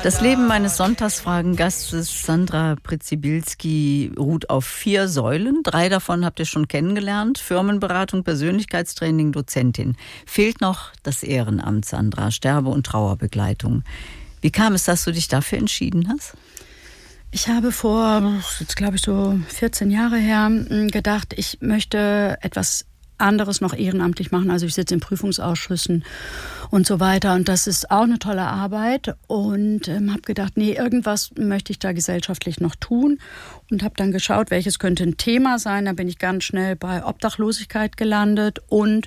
Das Leben meines Sonntagsfragen-Gastes Sandra Przybilski ruht auf 4 Säulen. 3 davon habt ihr schon kennengelernt. Firmenberatung, Persönlichkeitstraining, Dozentin. Fehlt noch das Ehrenamt, Sandra, Sterbe- und Trauerbegleitung. Wie kam es, dass du dich dafür entschieden hast? Ich habe vor, jetzt glaube ich so 14 Jahre her, gedacht, ich möchte etwas anderes noch ehrenamtlich machen. Also ich sitze in Prüfungsausschüssen und so weiter. Und das ist auch eine tolle Arbeit. Und habe gedacht, nee, irgendwas möchte ich da gesellschaftlich noch tun. Und habe dann geschaut, welches könnte ein Thema sein. Da bin ich ganz schnell bei Obdachlosigkeit gelandet und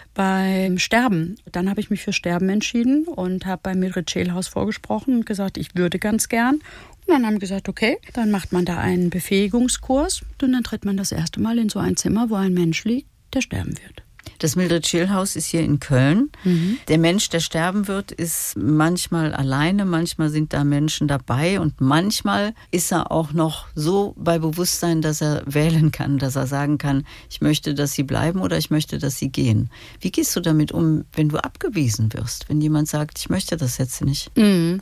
beim Sterben. Dann habe ich mich für Sterben entschieden und habe bei Mildred Schälhaus vorgesprochen und gesagt, ich würde ganz gern. Und dann haben wir gesagt, okay, dann macht man da einen Befähigungskurs und dann tritt man das erste Mal in so ein Zimmer, wo ein Mensch liegt, der sterben wird. Das Mildred Schälhaus ist hier in Köln. Der Mensch, der sterben wird, ist manchmal alleine, manchmal sind da Menschen dabei und manchmal ist er auch noch so bei Bewusstsein, dass er wählen kann, dass er sagen kann, ich möchte, dass sie bleiben oder ich möchte, dass sie gehen. Wie gehst du damit um, wenn du abgewiesen wirst, wenn jemand sagt, ich möchte das jetzt nicht?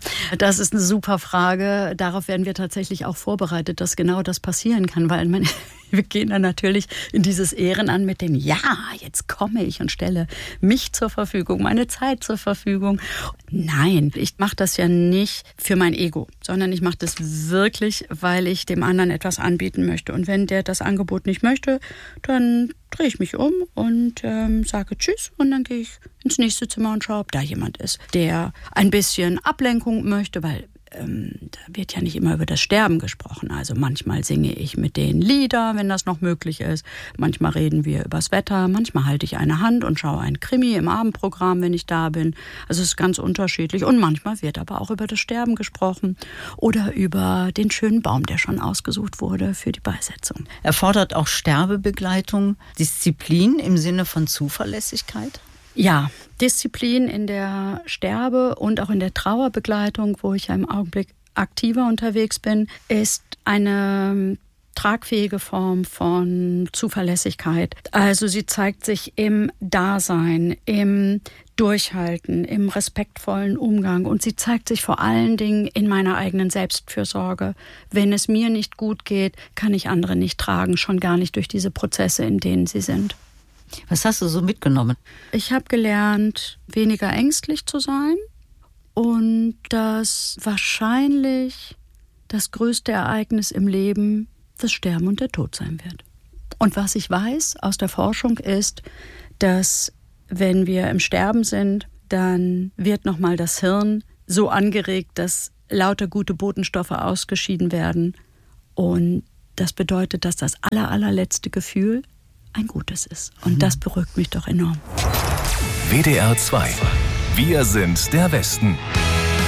Das ist eine super Frage. Darauf werden wir tatsächlich auch vorbereitet, dass genau das passieren kann, weil wir gehen dann natürlich in dieses Ehrenamt mit dem Ja, jetzt komme ich und stelle mich zur Verfügung, meine Zeit zur Verfügung. Nein, ich mache das ja nicht für mein Ego, sondern ich mache das wirklich, weil ich dem anderen etwas anbieten möchte. Und wenn der das Angebot nicht möchte, dann drehe ich mich um und sage Tschüss und dann gehe ich ins nächste Zimmer und schaue, ob da jemand ist, der ein bisschen Ablenkung möchte, weil da wird ja nicht immer über das Sterben gesprochen. Also manchmal singe ich mit denen Lieder, wenn das noch möglich ist. Manchmal reden wir übers Wetter. Manchmal halte ich eine Hand und schaue ein Krimi im Abendprogramm, wenn ich da bin. Also es ist ganz unterschiedlich. Und manchmal wird aber auch über das Sterben gesprochen oder über den schönen Baum, der schon ausgesucht wurde für die Beisetzung. Erfordert auch Sterbebegleitung Disziplin im Sinne von Zuverlässigkeit? Ja, Disziplin in der Sterbe- und auch in der Trauerbegleitung, wo ich ja im Augenblick aktiver unterwegs bin, ist eine tragfähige Form von Zuverlässigkeit. Also sie zeigt sich im Dasein, im Durchhalten, im respektvollen Umgang und sie zeigt sich vor allen Dingen in meiner eigenen Selbstfürsorge. Wenn es mir nicht gut geht, kann ich andere nicht tragen, schon gar nicht durch diese Prozesse, in denen sie sind. Was hast du so mitgenommen? Ich habe gelernt, weniger ängstlich zu sein und dass wahrscheinlich das größte Ereignis im Leben das Sterben und der Tod sein wird. Und was ich weiß aus der Forschung ist, dass wenn wir im Sterben sind, dann wird nochmal das Hirn so angeregt, dass lauter gute Botenstoffe ausgeschieden werden. Und das bedeutet, dass das allerletzte Gefühl ein gutes ist. Und das beruhigt mich doch enorm. WDR 2. Wir sind der Westen.